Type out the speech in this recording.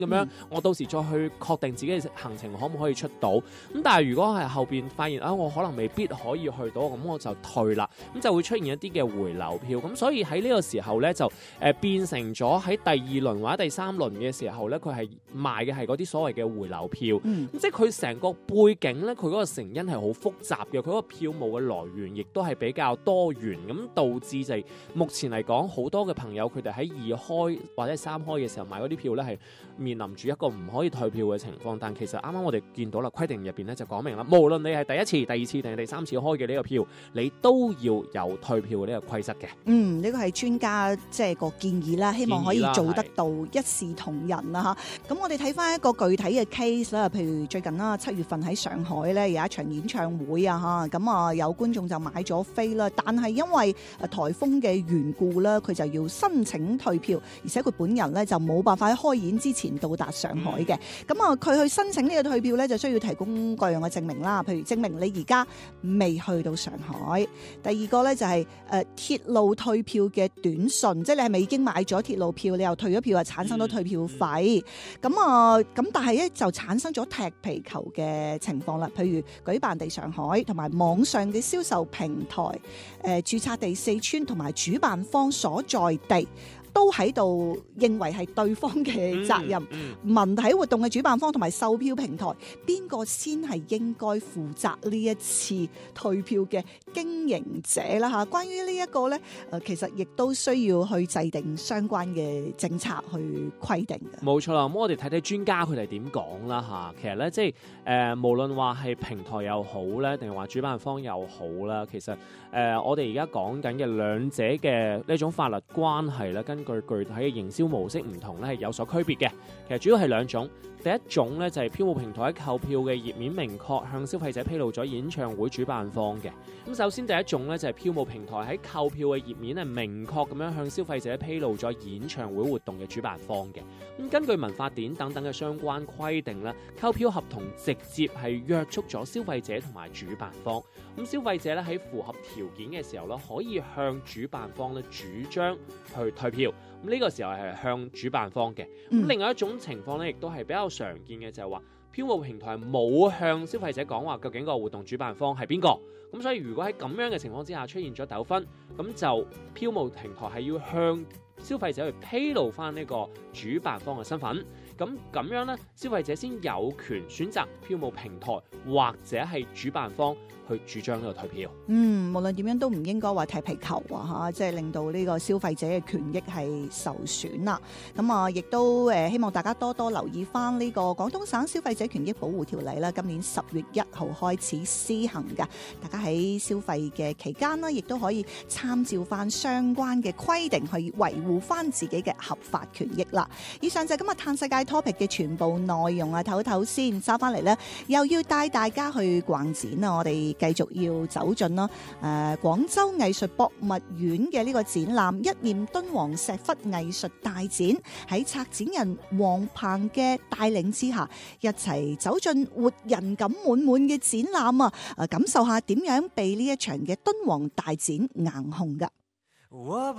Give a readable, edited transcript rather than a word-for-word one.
咁樣我到時再去確定自己嘅行程可唔可以出到。咁但係如果係後邊發現我可能未必可以去到，咁我就退啦。咁就會出現一啲嘅回流票。咁所以喺呢個時候咧就變成咗喺第二輪或者第三輪嘅時候咧，佢係賣嘅係嗰啲所謂嘅回流票。即係佢成個背景咧，佢嗰個成因係好複雜嘅，佢嗰個票務嘅來源亦都係比較多元，咁導致就係目前嚟講好多嘅朋友佢哋喺2開或者3開嘅時候買嗰啲票咧係面臨住一個唔可以退票嘅情況。但其實啱啱我哋見到啦，規定入邊咧就講明啦，無論你係第一次、第二次定係第三次開嘅呢個票，你都要有退票嘅呢個規則嘅。 呢個係專家即係個建議啦，希望可以做得到一視同仁啦嚇。咁我哋睇翻一個具體嘅 case 啦，譬如最近啦7月份喺上海咧有一場演唱會啊嚇，咁有觀眾就買咗飛啦，但係因為颱風嘅緣故啦，佢就要申請退票，而且佢本人咧就冇辦法喺開演之前到達上海嘅。咁佢去申請呢個退票咧，就需要提供各樣嘅證明啦，譬如證明你而家未去到上海。第二個咧就係鐵路退票嘅短信，即係你係咪已經買咗鐵路票，你又退咗票，產生咗退票費。咁但係咧就產生咗踢皮球嘅情況啦，譬如舉辦地上海同埋網上嘅銷售平台，註冊地四川同埋主辦方所在地都喺度認為係對方嘅責任。文體活動嘅主辦方同埋售票平台，邊個先係應該負責呢一次退票嘅經營者啦嚇？關於呢一個咧，其實亦都需要去制定相關嘅政策去規定嘅。 冇錯啦，咁我哋睇睇專家佢哋點講啦嚇。其實咧，即係無論話係平台又好咧，定係話主辦方又好啦，其實我哋而家講緊嘅兩者嘅呢種法律關係咧，根據具體嘅營銷模式唔同咧，係有所區別嘅。其實主要係兩種。第一種咧就係票務平台喺購票嘅頁面明確向消費者披露咗演唱會主辦方嘅。咁首先第一種咧就係票務平台喺購票嘅頁面係明確咁樣向消費者披露咗演唱會活動嘅主辦方嘅。咁根據民法典等等嘅相關規定咧，購票合同直接係約束咗消費者同埋主辦方。咁消費者咧喺符合條件嘅時候咧，可以向主辦方咧主張去退票。咁呢個時候係向主辦方嘅。咁另外一種情況咧，亦都係比較常見嘅，就係話票務平台冇向消費者講話究竟個活動主辦方係邊個。咁所以如果喺咁樣嘅情況之下出現咗糾紛，咁就票務平台係要向消費者去披露翻呢個主辦方嘅身份。咁樣咧，消費者先有權選擇票務平台或者係主辦方去主張呢個退票。 無論點樣都唔應該話踢皮球啊，即係令到呢個消費者嘅權益係受損啦。咁亦都希望大家多多留意翻呢個廣東省消費者權益保護條例啦。今年10月1號開始施行㗎，大家喺消費嘅期間呢，亦都可以參照翻相關嘅規定去維護翻自己嘅合法權益啦。以上就係今日嘆世界topic 嘅全部內容啊，唞唞先，收翻嚟咧，又要帶大家去逛展啊！我哋繼續要走進啦，廣州藝術博物院嘅呢個展覽一念敦煌石窟藝術大展，喺策展人黃鵬嘅帶領之下，一齊走進活人感滿滿嘅展覽啊！感受下點樣被呢一場嘅敦煌大展硬控噶。